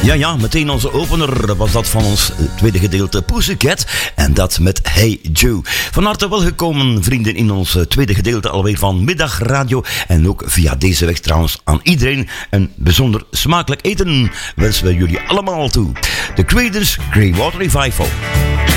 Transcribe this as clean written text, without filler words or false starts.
Ja, meteen onze opener was dat van ons tweede gedeelte Pussycat. En dat met Hey Joe. Van harte welgekomen vrienden in ons tweede gedeelte alweer van Middagradio. En ook via deze weg trouwens aan iedereen een bijzonder smakelijk eten wensen we jullie allemaal toe. The Creedence Clearwater Revival.